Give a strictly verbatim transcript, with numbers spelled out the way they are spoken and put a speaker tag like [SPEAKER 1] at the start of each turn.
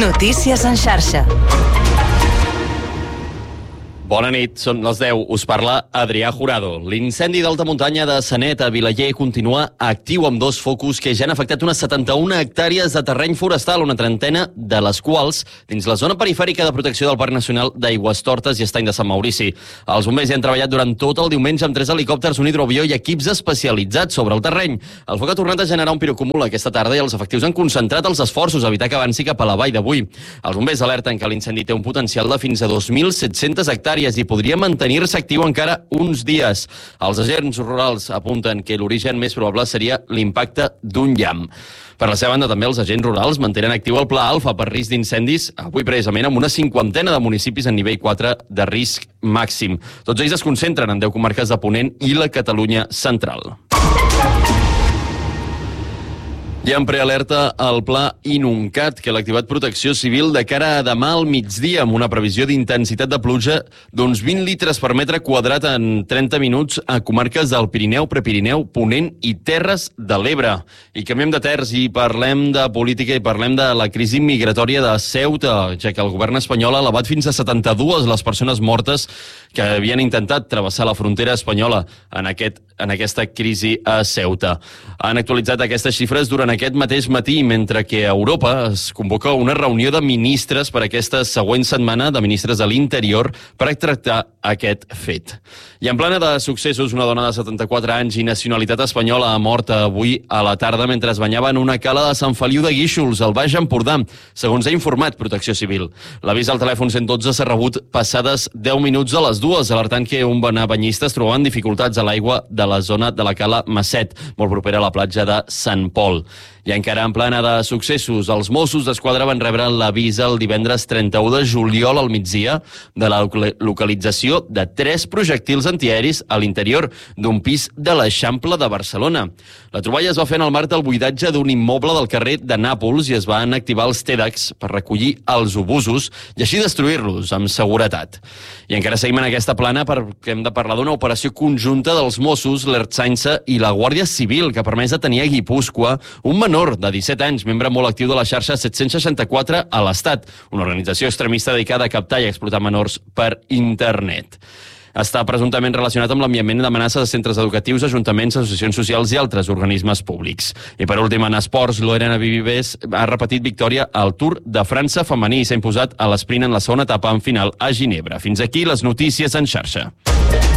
[SPEAKER 1] Notícies en xarxa.
[SPEAKER 2] Bona nit, són les deu. Us parla Adrià Jurado. L'incendi d'alta muntanya de Sanet a Vilaller continua actiu amb dos focus que ja han afectat unes setanta-una hectàrees de terreny forestal, una trentena de les quals dins la zona perifèrica de protecció del Parc Nacional d'Aigüestortes i Estany de Sant Maurici. Els bombers hi han treballat durant tot el diumenge amb tres helicòpters, un hidroavió i equips especialitzats sobre el terreny. El foc ha tornat a generar un pirocúmul aquesta tarda i els efectius han concentrat els esforços a evitar que avanci cap a la vall d'avui. Els bombers alerten que l'incendi té un potencial de fins a dos mil set-centes hectàrees i podria mantenir-se actiu encara uns dies. Els agents rurals apunten que l'origen més probable seria l'impacte d'un llamp. Per la seva banda, també els agents rurals mantenen actiu el Pla Alfa per risc d'incendis, avui precisament amb una cinquantena de municipis en nivell quatre de risc màxim. Tots ells es concentren en deu comarques de Ponent i la Catalunya central. I en prealerta el pla Inuncat, que l'ha activat Protecció Civil de cara a demà al migdia, amb una previsió d'intensitat de pluja d'uns vint litres per metre quadrat en trenta minuts a comarques del Pirineu, Prepirineu, Ponent i Terres de l'Ebre. I canviem de terç i parlem de política i parlem de la crisi migratòria de Ceuta, ja que el govern espanyol ha elevat fins a setanta-dues les persones mortes que havien intentat travessar la frontera espanyola en, aquest, en aquesta crisi a Ceuta. Han actualitzat aquestes xifres durant aquest mateix matí, mentre que a Europa es convoca una reunió de ministres per aquesta següent setmana, de ministres de l'Interior, per tractar aquest fet. I en plana de successos, una dona de setanta-quatre anys i nacionalitat espanyola ha mort avui a la tarda mentre es banyava en una cala de Sant Feliu de Guíxols, al Baix Empordà, segons ha informat Protecció Civil. L'avís al telèfon cent dotze s'ha rebut passades deu minuts a les dues, alertant que un banyista es trobava en dificultats a l'aigua de la zona de la cala Masset, molt propera a la platja de Sant Pol. I encara en plana de successos, els Mossos d'Esquadra van rebre l'avís el divendres trenta-u de juliol al migdia de la localització de tres projectils antiaeris a l'interior d'un pis de l'Eixample de Barcelona. La troballa es va fer en el marc del buidatge d'un immoble del carrer de Nàpols i es van activar els TEDx per recollir els obusos i així destruir-los amb seguretat. I encara seguim en aquesta plana perquè hem de parlar d'una operació conjunta dels Mossos, l'Ertzaintza i la Guàrdia Civil que ha permès detenir a Guipúscoa un menor de disset anys, membre molt actiu de la xarxa set-cents seixanta-quatre a l'Estat, una organització extremista dedicada a captar i explotar menors per internet. Està presumptament relacionat amb l'enviament d'amenaces a centres educatius, ajuntaments, associacions socials i altres organismes públics. I per últim, en esports, Lorena Vives ha repetit victòria al Tour de França femení i s'ha imposat a l'esprint en la segona etapa en final a Ginebra. Fins aquí les notícies en xarxa.